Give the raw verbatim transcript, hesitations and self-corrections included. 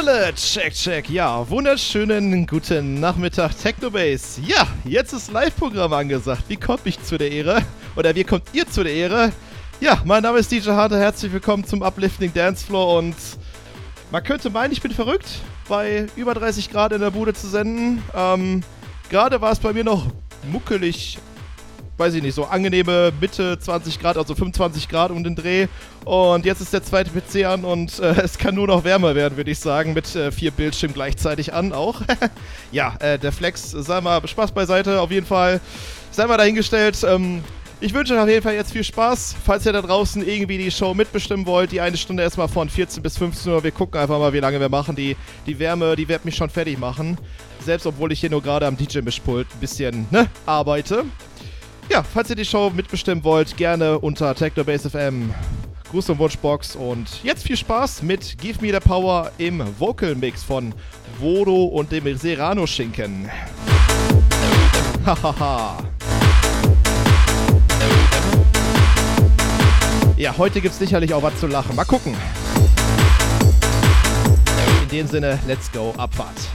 alle, check, check, ja, wunderschönen guten Nachmittag, Technobase. Ja, jetzt ist Live-Programm angesagt. Wie kommt mich zu der Ehre? Oder wie kommt ihr zu der Ehre? Ja, mein Name ist D J Hunter, herzlich willkommen zum Uplifting Dancefloor und man könnte meinen, ich bin verrückt, bei über dreißig Grad in der Bude zu senden. Ähm, gerade war es bei mir noch muckelig, weiß ich nicht, so angenehme Mitte zwanzig Grad, also fünfundzwanzig Grad um den Dreh. Und jetzt ist der zweite P C an und äh, es kann nur noch wärmer werden, würde ich sagen, mit äh, vier Bildschirmen gleichzeitig an auch. Ja, äh, der Flex, sei mal Spaß beiseite, auf jeden Fall, sei mal dahingestellt. Ähm, ich wünsche euch auf jeden Fall jetzt viel Spaß, falls ihr da draußen irgendwie die Show mitbestimmen wollt. Die eine Stunde erstmal von vierzehn bis fünfzehn Uhr. Wir gucken einfach mal, wie lange wir machen. Die, die Wärme, die wird mich schon fertig machen. Selbst obwohl ich hier nur gerade am D J-Mischpult ein bisschen, ne, arbeite. Ja, falls ihr die Show mitbestimmen wollt, gerne unter Technobase F M. Gruß und Wunschbox und jetzt viel Spaß mit Give Me the Power im Vocal Mix von Vodo und dem Serrano-Schinken. Hahaha. Ja, heute gibt's sicherlich auch was zu lachen. Mal gucken. In dem Sinne, let's go, Abfahrt.